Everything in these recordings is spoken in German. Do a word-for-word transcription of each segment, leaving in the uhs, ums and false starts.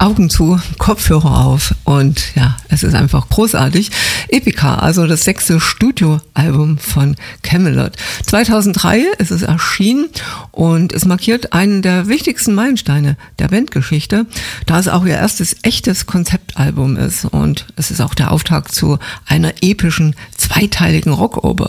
Augen zu, Kopfhörer auf und ja, es ist einfach großartig. Epica, also das sechste Studioalbum von Kamelot. zweitausenddrei ist es erschienen und es markiert einen der wichtigsten Meilensteine der Bandgeschichte, da es auch ihr erstes echtes Konzeptalbum ist und es ist auch der Auftakt zu einer epischen zweiteiligen Rockoper.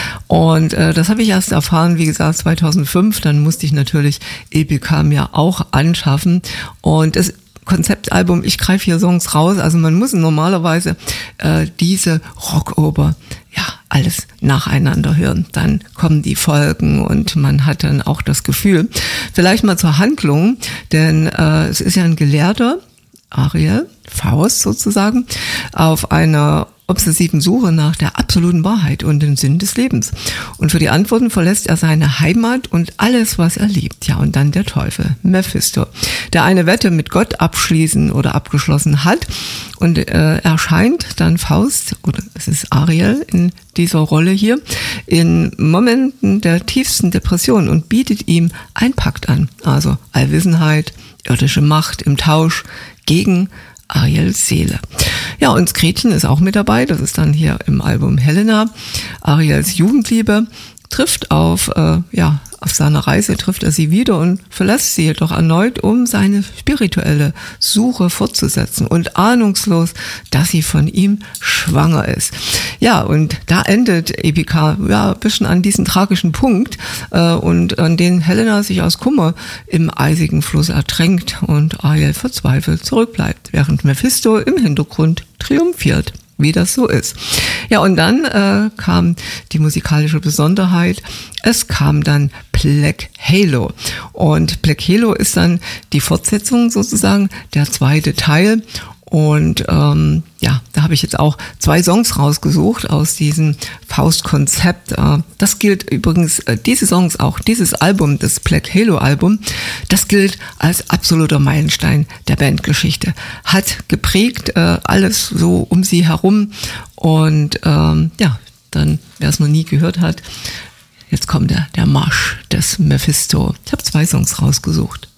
Und äh, das habe ich erst erfahren, wie gesagt, zweitausendfünf, dann musste ich natürlich Epica mir auch anschaffen und es Konzeptalbum, ich greife hier Songs raus, also man muss normalerweise äh, diese Rockoper ja alles nacheinander hören, dann kommen die Folgen und man hat dann auch das Gefühl. Vielleicht mal zur Handlung, denn äh, es ist ja ein Gelehrter, Ariel, Faust sozusagen, auf einer obsessiven Suche nach der absoluten Wahrheit und dem Sinn des Lebens. Und für die Antworten verlässt er seine Heimat und alles, was er liebt. Ja, und dann der Teufel, Mephisto, der eine Wette mit Gott abschließen oder abgeschlossen hat. Und äh, erscheint dann Faust, oder es ist Ariel in dieser Rolle hier, in Momenten der tiefsten Depression und bietet ihm einen Pakt an. Also Allwissenheit, irdische Macht im Tausch gegen Ariels Seele. Ja, und Gretchen ist auch mit dabei, das ist dann hier im Album Helena. Ariels Jugendliebe trifft auf, äh, ja, auf seiner Reise trifft er sie wieder und verlässt sie jedoch erneut, um seine spirituelle Suche fortzusetzen und ahnungslos, dass sie von ihm schwanger ist. Ja, und da endet Epica ja ein bisschen an diesem tragischen Punkt äh, und an den Helena sich aus Kummer im eisigen Fluss ertränkt und Ariel verzweifelt zurückbleibt, während Mephisto im Hintergrund triumphiert, wie das so ist. Ja, und dann äh, kam die musikalische Besonderheit. Es kam dann Black Halo. Und Black Halo ist dann die Fortsetzung sozusagen, der zweite Teil. Und ähm, ja, da habe ich jetzt auch zwei Songs rausgesucht aus diesem Faust-Konzept. Äh, das gilt übrigens, äh, diese Songs auch, dieses Album, das Black Halo-Album, das gilt als absoluter Meilenstein der Bandgeschichte. Hat geprägt äh, alles so um sie herum. Und ähm, ja, dann, wer es noch nie gehört hat, jetzt kommt der, der Marsch des Mephisto. Ich habe zwei Songs rausgesucht.